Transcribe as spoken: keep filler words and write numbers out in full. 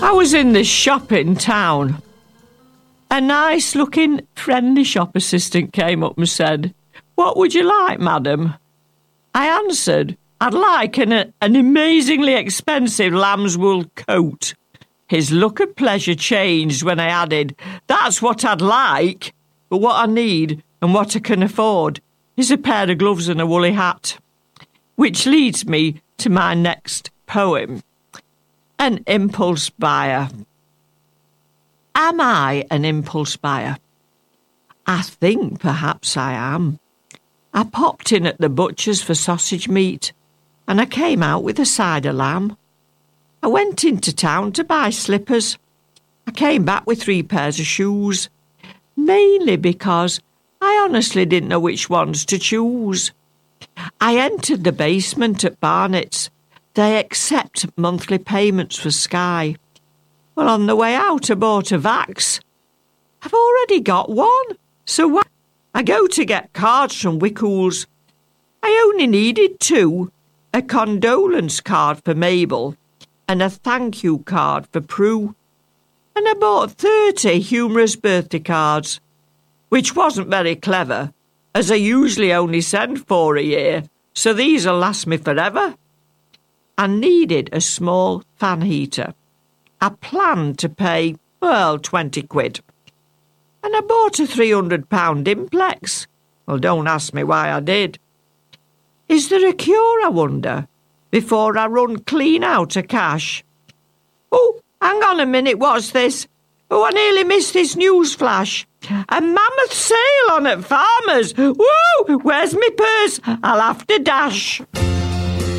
I was in this shop in town. A nice-looking, friendly shop assistant came up and said, "What would you like, madam?" I answered, "I'd like an, an amazingly expensive lamb's wool coat." His look of pleasure changed when I added, "That's what I'd like, but what I need and what I can afford is a pair of gloves and a woolly hat." Which leads me to my next poem. An impulse buyer. Am I an impulse buyer? I think perhaps I am. I popped in at the butcher's for sausage meat, and I came out with a side of lamb. I went into town to buy slippers. I came back with three pairs of shoes, mainly because I honestly didn't know which ones to choose. I entered the basement at Barnett's. They accept monthly payments for Sky. Well, on the way out, I bought a Vax. I've already got one, so why? I go to get cards from Wickles. I only needed two, a condolence card for Mabel and a thank you card for Prue. And I bought thirty humorous birthday cards, which wasn't very clever, as I usually only send four a year, so these'll last me forever. I needed a small fan heater. I planned to pay, well, twenty quid. And I bought a three hundred pound Implex. Well, don't ask me why I did. Is there a cure, I wonder, before I run clean out of cash? Oh, hang on a minute, what's this? Oh, I nearly missed this news flash. A mammoth sale on at Farmers. Woo! Where's me purse? I'll have to dash.